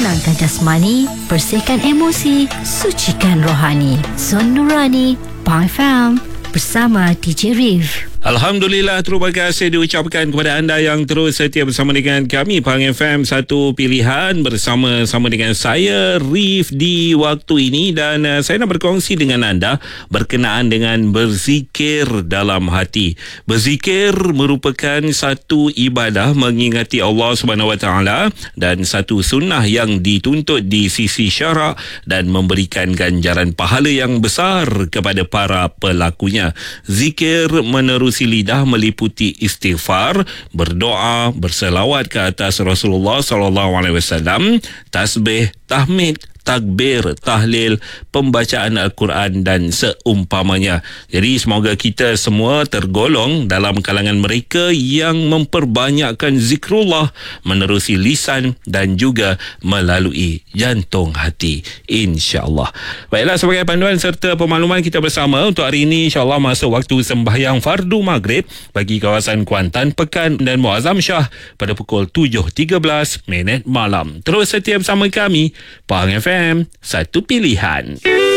tenangkan jasmani, bersihkan emosi, sucikan rohani. Sun Nurani, Pang FM, bersama DJ Rif. Alhamdulillah, terima kasih diucapkan kepada anda yang terus setia bersama dengan kami Pang FM, satu pilihan bersama-sama dengan saya Rif di waktu ini. Dan saya nak berkongsi dengan anda berkenaan dengan berzikir dalam hati. Berzikir merupakan satu ibadah mengingati Allah SWT dan satu sunnah yang dituntut di sisi syarak dan memberikan ganjaran pahala yang besar kepada para pelakunya. Zikir menerusi lidah meliputi istighfar, berdoa, berselawat ke atas Rasulullah SAW, tasbih, tahmid, takbir, tahlil, pembacaan Al-Quran dan seumpamanya. Jadi semoga kita semua tergolong dalam kalangan mereka yang memperbanyakkan zikrullah menerusi lisan dan juga melalui jantung hati, insya-Allah. Baiklah, sebagai panduan serta pemakluman kita bersama untuk hari ini, insya-Allah masuk waktu sembahyang fardu maghrib bagi kawasan Kuantan, Pekan dan Muazzam Shah pada pukul 7.13 malam. Terus setia bersama kami Pang FM, satu pilihan.